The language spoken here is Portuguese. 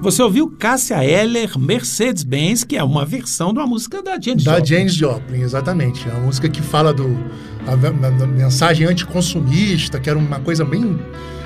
Você ouviu Cássia Eller, Mercedes-Benz, que é uma versão de uma música da Janis Joplin. Da Janis Joplin, exatamente. É uma música que fala da mensagem anticonsumista, que era uma coisa bem